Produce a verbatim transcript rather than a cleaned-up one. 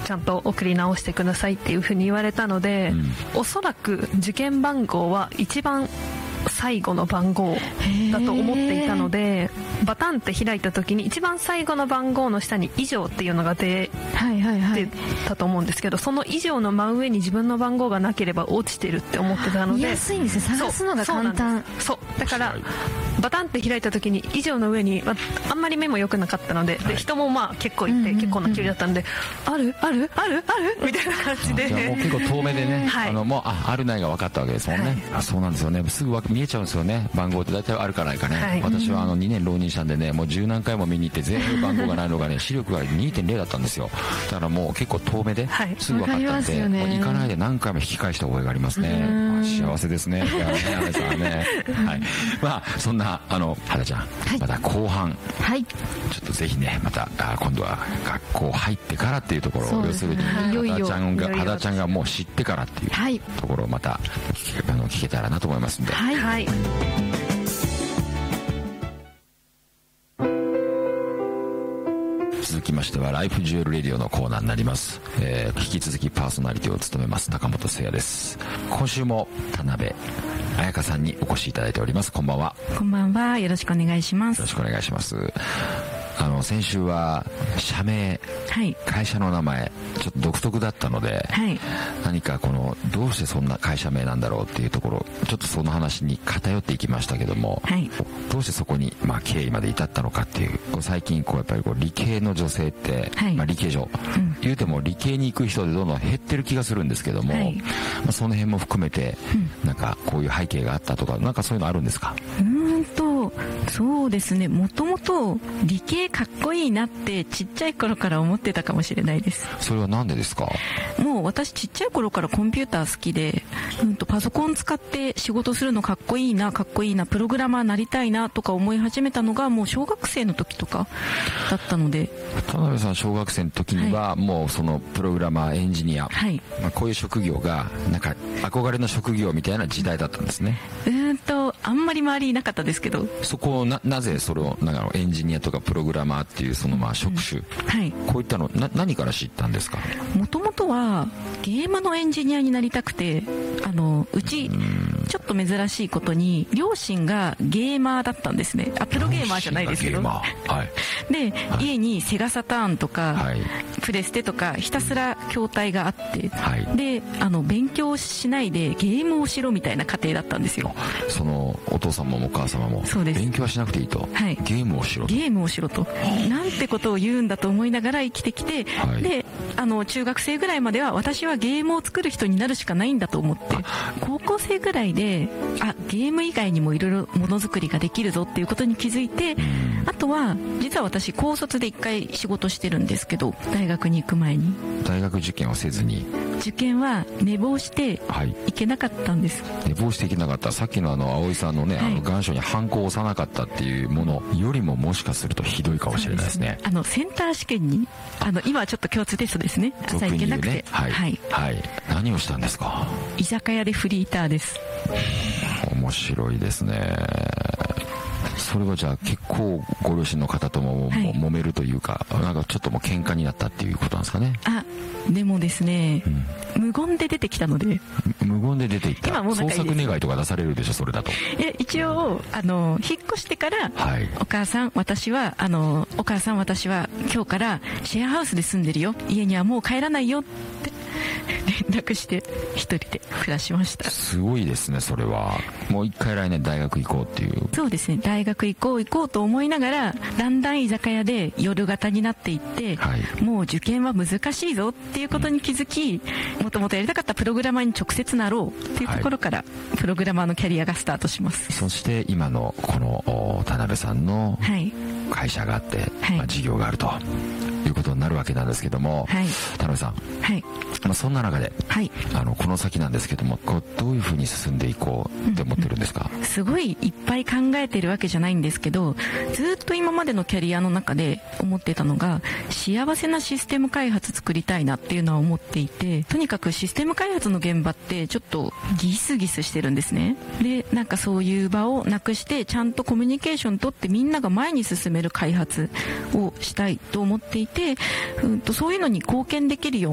ちゃんと送り直してくださいっていうふうに言われたので、うん、おそらく受験番号は一番最後の番号だと思っていたので、バタンって開いた時に一番最後の番号の下に以上っていうのが出てたと思うんですけど、その以上の真上に自分の番号がなければ落ちてるって思ってたので、 見やすいんですよ、探すのが簡単。 そう、そうだからバタンって開いた時に以上の上に、まあ、あんまり目も良くなかったので、で人もまあ結構いて、うんうんうん、結構な距離だったので、あるあるあるあるみたいな感じで、 じゃあもう結構遠目でね、 はい、 あのもう あ, あるないが分かったわけですもんね、はい、あそうなんですよね、すぐ見えちゃうんですよね、番号って大体あるかないかね、はい、私はあのにねん浪人したんでね、もう十何回も見に行って全部番号がないのがね視力が にてんゼロ だったんですよ。だからもう結構遠目ですぐ分かったんで、はい、もう行かないで何回も引き返した覚えがありますね。まあ、幸せですね。いやね、原さんはね、はい、まあそんなあの原ちゃん、はい、また後半、はい、ちょっとぜひね、またあ今度は学校入ってからっていうところを、要するに原ちゃんが原ちゃんがもう知ってからっていうところをまた聞け、あの聞けたらなと思いますんで。はい、はい、続きましてはライフジュエルレディオのコーナーになります、えー、引き続きパーソナリティを務めます高本誠也です。今週も田辺彩香さんにお越しいただいております。こんばんは。 こんばんは、よろしくお願いします。 よろしくお願いします。あの先週は社名、はい、会社の名前ちょっと独特だったので、はい、何かこのどうしてそんな会社名なんだろうっていうところ、ちょっとその話に偏っていきましたけども、はい、どうしてそこに、まあ、経緯まで至ったのかっていう、こう最近こうやっぱりこう理系の女性って、はい、まあ、理系女、うん、言うても理系に行く人でどんどん減ってる気がするんですけども、はい、まあ、その辺も含めて、うん、なんかこういう背景があったとか、なんかそういうのあるんですか？ うーんとそうですね、もともと理系かっこいいなってちっちゃい頃から思ってたかもしれないです。 それはなんでですか？ もう私ちっちゃい頃からコンピューター好きで、うんとパソコン使って仕事するのかっこいいなかっこいいなプログラマーになりたいなとか思い始めたのがもう小学生の時とかだったので。 田辺さん小学生の時には、はい、もうそのプログラマーエンジニア、はい、まあ、こういう職業がなんか憧れの職業みたいな時代だったんですね。 うーんとあんまり周りいなかったですけど、 そこを な, なぜそれをなんかエンジニアとかプログラマーっていうそのまあ職種、うん、はい、こういったのな何から知ったんですか？ もともとはゲームのエンジニアになりたくて、あのうちちょっと珍しいことに両親がゲーマーだったんですね。あ、プロゲーマーじゃないですけど、はい、で、はい、家にセガサターンとか、はい、プレステとかひたすら筐体があって、はい、であの勉強しないでゲームをしろみたいな家庭だったんですよ。 そのお父様もお母様もそうです、 勉強はしなくていいと、はい、ゲームをしろと、 ゲームをしろとなんてことを言うんだと思いながら生きてきて、はい、であの中学生ぐらいまでは私はゲームを作る人になるしかないんだと思って、高校生ぐらいであゲーム以外にもいろいろものづくりができるぞっていうことに気づいて、あとは実は私高卒で一回仕事してるんですけど、大学に行く前に大学受験をせずに受験は寝坊して行けなかったんです、 はい、寝坊して行けなかった。さっきのあの葵さんのね、はい、あの願書にハンコを押さなかったっていうものよりももしかするとひどいかもしれないですね。 あのセンター試験にあの今はちょっと共通テストですね、朝行けなくて、ね、はい、はいはい、何をしたんですか？居酒屋でフリーターです。 面白いですね。それはじゃあ結構ご両親の方とも、はい、揉めるというか、なんかちょっともう喧嘩になったっていうことなんですかね。 あ、でもですね、うん、無言で出てきたので。 無言で出ていった。 今もう仲いいです。 捜索願いとか出されるでしょ、それだと。 え一応あの引っ越してから、はい、お母さん私はあのお母さん私は今日からシェアハウスで住んでるよ、家にはもう帰らないよって連絡して一人で暮らしました。 すごいですね。それはもう一回来年大学行こうっていう。 そうですね、大学行こう行こうと思いながらだんだん居酒屋で夜型になっていって、はい、もう受験は難しいぞっていうことに気づき、もともとやりたかったプログラマーに直接なろうっていうところから、はい、プログラマーのキャリアがスタートします。 そして今のこの田辺さんの会社があって、はい、まあ、事業があるということになるわけなんですけども、はい、田辺さん、はい、まあ、そんな中で、はい、あのこの先なんですけども、こうどういうふうに進んでいこうって思ってるんですか？ うんうん、すごいいっぱい考えてるわけじゃないんですけど、ずっと今までのキャリアの中で思ってたのが、幸せなシステム開発作りたいなっていうのは思っていて、とにかくシステム開発の現場ってちょっとギスギスしてるんですね。でなんかそういう場をなくしてちゃんとコミュニケーションとってみんなが前に進める開発をしたいと思っていて、うんとそういうのに貢献できるよう